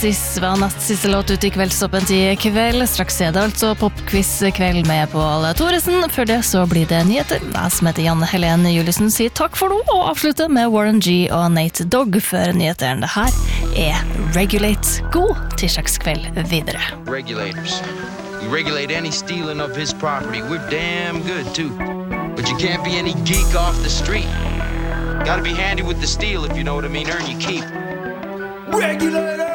Oasis var natt siste låt ut I kveldstoppen til kveld. Straks det altså popquiz-kveld med Pål Thoresen. Før det så blir det nyheter. Jeg som heter Janne Helene Juliussen sier takk for nå, og avslutter med Warren G og Nate Dogg før nyhetene. Det her Regulate. God tirsdagskveld videre. Regulators. We regulate any stealing of his property. We're damn good too. But you can't be any geek off the street. Gotta be handy with the steel if you know what I mean. Earn your keep. Regulator!